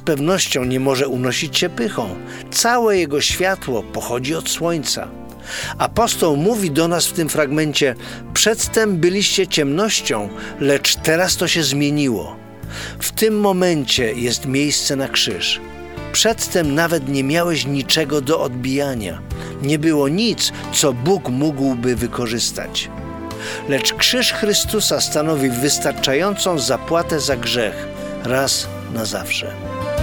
pewnością nie może unosić się pychą. Całe jego światło pochodzi od słońca. Apostoł mówi do nas w tym fragmencie: przedtem byliście ciemnością, lecz teraz to się zmieniło. W tym momencie jest miejsce na krzyż. Przedtem nawet nie miałeś niczego do odbijania. Nie było nic, co Bóg mógłby wykorzystać. Lecz krzyż Chrystusa stanowi wystarczającą zapłatę za grzech, raz na zawsze.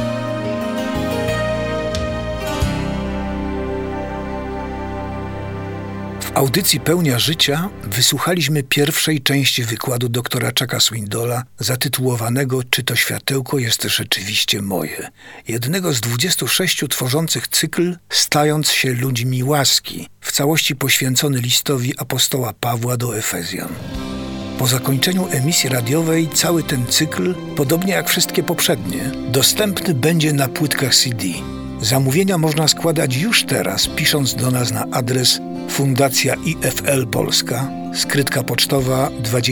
W audycji Pełnia Życia wysłuchaliśmy pierwszej części wykładu doktora Chucka Swindola zatytułowanego „Czy to światełko jest rzeczywiście moje?”, jednego z 26 tworzących cykl Stając się ludźmi łaski, w całości poświęcony listowi apostoła Pawła do Efezjan. Po zakończeniu emisji radiowej cały ten cykl, podobnie jak wszystkie poprzednie, dostępny będzie na płytkach CD. Zamówienia można składać już teraz, pisząc do nas na adres Fundacja IFL Polska, skrytka pocztowa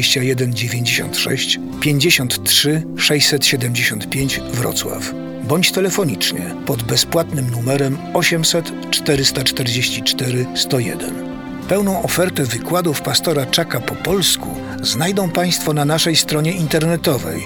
2196 53 675 Wrocław, bądź telefonicznie pod bezpłatnym numerem 800 444 101. Pełną ofertę wykładów pastora Chucka po polsku znajdą Państwo na naszej stronie internetowej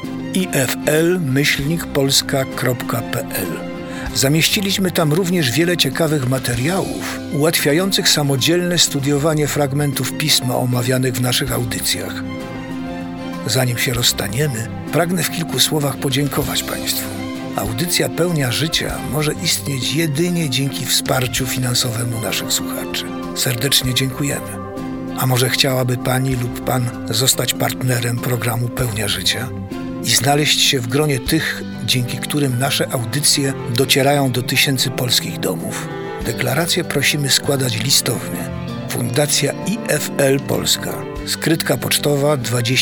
ifl-polska.pl. Zamieściliśmy tam również wiele ciekawych materiałów ułatwiających samodzielne studiowanie fragmentów Pisma omawianych w naszych audycjach. Zanim się rozstaniemy, pragnę w kilku słowach podziękować Państwu. Audycja Pełnia Życia może istnieć jedynie dzięki wsparciu finansowemu naszych słuchaczy. Serdecznie dziękujemy. A może chciałaby Pani lub Pan zostać partnerem programu Pełnia Życia i znaleźć się w gronie tych, dzięki którym nasze audycje docierają do tysięcy polskich domów? Deklarację prosimy składać listownie. Fundacja IFL Polska, skrytka pocztowa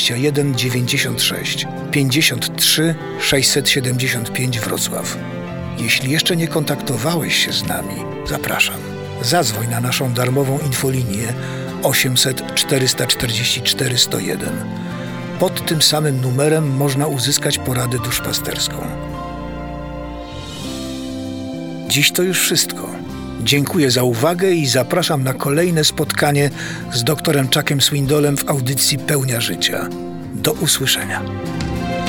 2196 53 675 Wrocław. Jeśli jeszcze nie kontaktowałeś się z nami, zapraszam. Zadzwoń na naszą darmową infolinię 800 444 101. Pod tym samym numerem można uzyskać poradę duszpasterską. Dziś to już wszystko. Dziękuję za uwagę i zapraszam na kolejne spotkanie z doktorem Chuckiem Swindolem w audycji Pełnia Życia. Do usłyszenia.